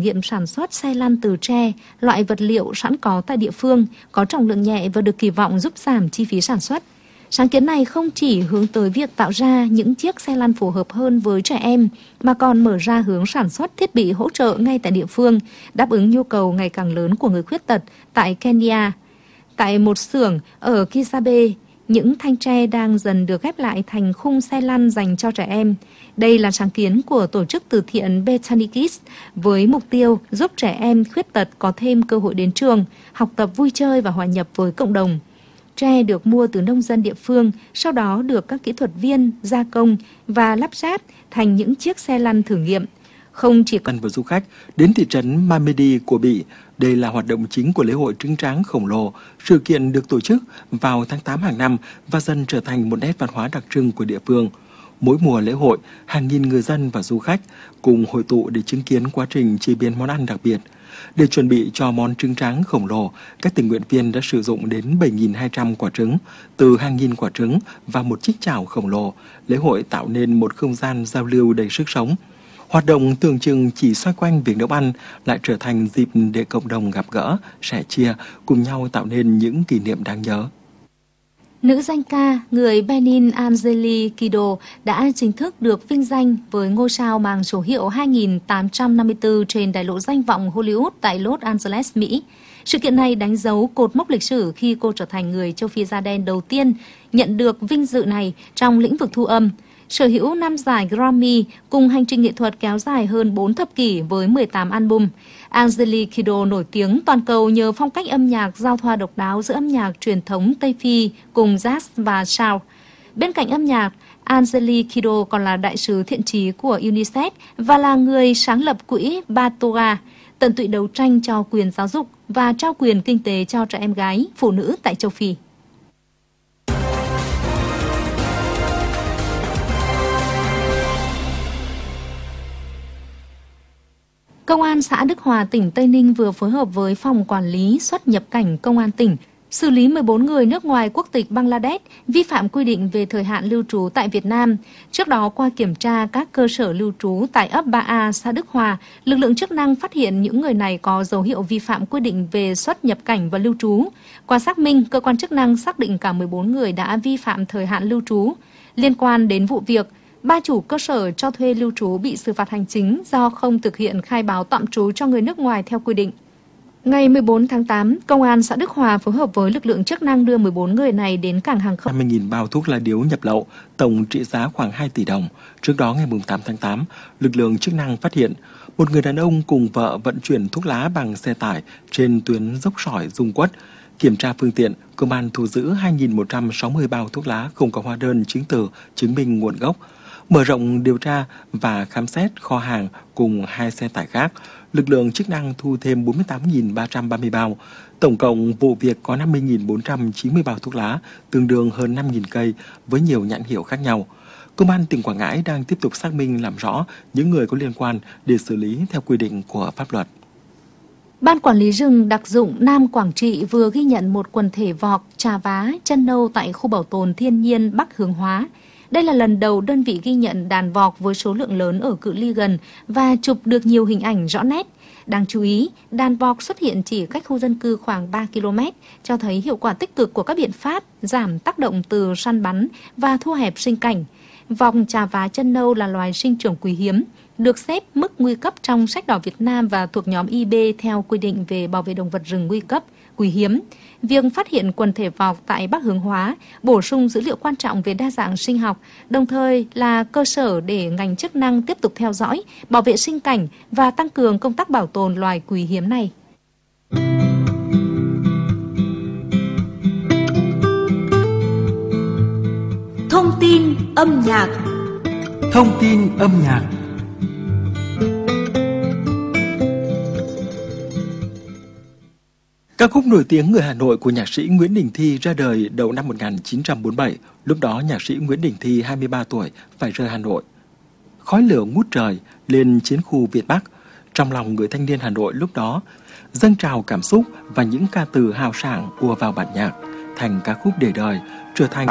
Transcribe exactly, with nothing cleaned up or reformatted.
nghiệm sản xuất xe lăn từ tre, loại vật liệu sẵn có tại địa phương, có trọng lượng nhẹ và được kỳ vọng giúp giảm chi phí sản xuất. Sáng kiến này không chỉ hướng tới việc tạo ra những chiếc xe lăn phù hợp hơn với trẻ em, mà còn mở ra hướng sản xuất thiết bị hỗ trợ ngay tại địa phương, đáp ứng nhu cầu ngày càng lớn của người khuyết tật tại Kenya. Tại một xưởng ở Kisabe, những thanh tre đang dần được ghép lại thành khung xe lăn dành cho trẻ em. Đây là sáng kiến của tổ chức từ thiện Bethany Kids với mục tiêu giúp trẻ em khuyết tật có thêm cơ hội đến trường, học tập vui chơi và hòa nhập với cộng đồng. Tre được mua từ nông dân địa phương, sau đó được các kỹ thuật viên gia công và lắp ráp thành những chiếc xe lăn thử nghiệm. Không chỉ cần với du khách đến thị trấn Mamedi của Bỉ, đây là hoạt động chính của lễ hội trứng tráng khổng lồ. Sự kiện được tổ chức vào tháng tám hàng năm và dần trở thành một nét văn hóa đặc trưng của địa phương. Mỗi mùa lễ hội, hàng nghìn người dân và du khách cùng hội tụ để chứng kiến quá trình chế biến món ăn đặc biệt. Để chuẩn bị cho món trứng tráng khổng lồ, các tình nguyện viên đã sử dụng đến bảy nghìn hai trăm quả trứng, từ hàng nghìn quả trứng và một chiếc chảo khổng lồ. Lễ hội tạo nên một không gian giao lưu đầy sức sống. Hoạt động tưởng chừng chỉ xoay quanh việc nấu ăn lại trở thành dịp để cộng đồng gặp gỡ, sẻ chia, cùng nhau tạo nên những kỷ niệm đáng nhớ. Nữ danh ca người Benin Angeli Kido đã chính thức được vinh danh với ngôi sao mang số hiệu hai nghìn tám trăm năm mươi tư trên đại lộ danh vọng Hollywood tại Los Angeles, Mỹ. Sự kiện này đánh dấu cột mốc lịch sử khi cô trở thành người châu Phi da đen đầu tiên nhận được vinh dự này trong lĩnh vực thu âm. Sở hữu năm giải Grammy cùng hành trình nghệ thuật kéo dài hơn bốn thập kỷ với mười tám album. Angeli Kido nổi tiếng toàn cầu nhờ phong cách âm nhạc giao thoa độc đáo giữa âm nhạc truyền thống Tây Phi cùng jazz và soul. Bên cạnh âm nhạc, Angeli Kido còn là đại sứ thiện chí của UNICEF và là người sáng lập quỹ Batoga, tận tụy đấu tranh cho quyền giáo dục và trao quyền kinh tế cho trẻ em gái, phụ nữ tại châu Phi. Công an xã Đức Hòa, tỉnh Tây Ninh vừa phối hợp với Phòng Quản lý Xuất nhập cảnh Công an tỉnh xử lý mười bốn người nước ngoài quốc tịch Bangladesh vi phạm quy định về thời hạn lưu trú tại Việt Nam. Trước đó, qua kiểm tra các cơ sở lưu trú tại ấp ba A, xã Đức Hòa, lực lượng chức năng phát hiện những người này có dấu hiệu vi phạm quy định về xuất nhập cảnh và lưu trú. Qua xác minh, cơ quan chức năng xác định cả mười bốn người đã vi phạm thời hạn lưu trú. Liên quan đến vụ việc, ba chủ cơ sở cho thuê lưu trú bị xử phạt hành chính do không thực hiện khai báo tạm trú cho người nước ngoài theo quy định. Ngày mười bốn tháng tám, Công an xã Đức Hòa phối hợp với lực lượng chức năng đưa mười bốn người này đến cảng hàng không. năm mươi nghìn bao thuốc lá điếu nhập lậu, tổng trị giá khoảng hai tỷ đồng. Trước đó ngày tám tháng tám, lực lượng chức năng phát hiện một người đàn ông cùng vợ vận chuyển thuốc lá bằng xe tải trên tuyến dốc sỏi Dung Quất. Kiểm tra phương tiện, công an thu giữ hai nghìn một trăm sáu mươi bao thuốc lá không có hóa đơn chứng từ chứng minh nguồn gốc. Mở rộng điều tra và khám xét kho hàng cùng hai xe tải khác, lực lượng chức năng thu thêm bốn mươi tám nghìn ba trăm ba mươi bao. Tổng cộng vụ việc có năm mươi nghìn bốn trăm chín mươi bao thuốc lá, tương đương hơn năm nghìn cây với nhiều nhãn hiệu khác nhau. Công an tỉnh Quảng Ngãi đang tiếp tục xác minh làm rõ những người có liên quan để xử lý theo quy định của pháp luật. Ban Quản lý rừng đặc dụng Nam Quảng Trị vừa ghi nhận một quần thể vọc, trà vá, chân nâu tại khu bảo tồn thiên nhiên Bắc Hướng Hóa. Đây là lần đầu đơn vị ghi nhận đàn vọc với số lượng lớn ở cự ly gần và chụp được nhiều hình ảnh rõ nét. Đáng chú ý, đàn vọc xuất hiện chỉ cách khu dân cư khoảng ba ki lô mét, cho thấy hiệu quả tích cực của các biện pháp giảm tác động từ săn bắn và thu hẹp sinh cảnh. Vọc trà vá chân nâu là loài sinh trưởng quý hiếm, được xếp mức nguy cấp trong sách đỏ Việt Nam và thuộc nhóm I B theo quy định về bảo vệ động vật rừng nguy cấp, quý hiếm. Việc phát hiện quần thể vọc tại Bắc Hướng Hóa bổ sung dữ liệu quan trọng về đa dạng sinh học, đồng thời là cơ sở để ngành chức năng tiếp tục theo dõi, bảo vệ sinh cảnh và tăng cường công tác bảo tồn loài quý hiếm này. Thông tin âm nhạc. Thông tin âm nhạc. Ca khúc nổi tiếng Người Hà Nội của nhạc sĩ Nguyễn Đình Thi ra đời đầu năm một nghìn chín trăm bốn mươi bảy. Lúc đó nhạc sĩ Nguyễn Đình Thi hai mươi ba tuổi phải rời Hà Nội. Khói lửa ngút trời lên chiến khu Việt Bắc. Trong lòng người thanh niên Hà Nội lúc đó dâng trào cảm xúc và những ca từ hào sảng ùa vào bản nhạc thành ca khúc để đời, trở thành